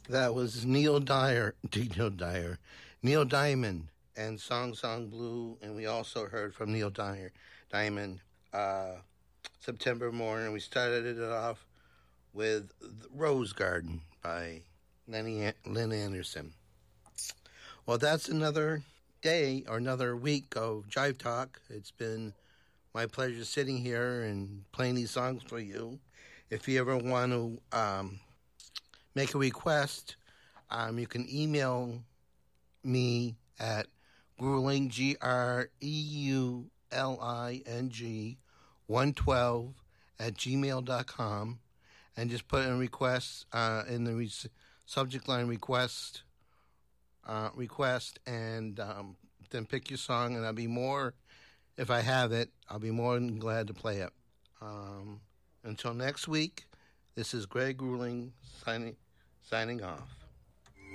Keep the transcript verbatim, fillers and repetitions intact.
That was Neil Dyer, Neil Dyer, Neil Diamond, and Song Song Blue, and we also heard from Neil Dyer, Diamond, uh, September Morning. We started it off with Rose Garden by Lenny, Lynn Anderson. Well, that's another day or another week of Jive Talk. It's been my pleasure sitting here and playing these songs for you. If you ever want to um, make a request, um, you can email me at grueling, G R E U L I N G, one twelve at gmail dot com, and just put in requests uh, in the re- subject line request, uh, request, and um, then pick your song, and I'll be more, if I have it, I'll be more than glad to play it. Um, until next week, this is Greg Grueling signing signing off.